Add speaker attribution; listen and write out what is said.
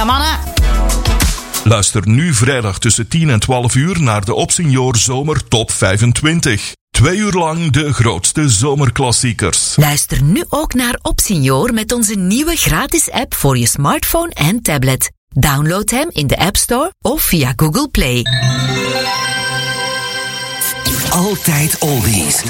Speaker 1: Ja, mannen.
Speaker 2: Luister nu vrijdag tussen 10 en 12 uur naar de Opsenior Zomer Top 25. 2 uur lang de grootste zomerklassiekers.
Speaker 3: Luister nu ook naar Opsenior met onze nieuwe gratis app voor je smartphone en tablet. Download hem in de App Store of via Google Play.
Speaker 4: Altijd oldies.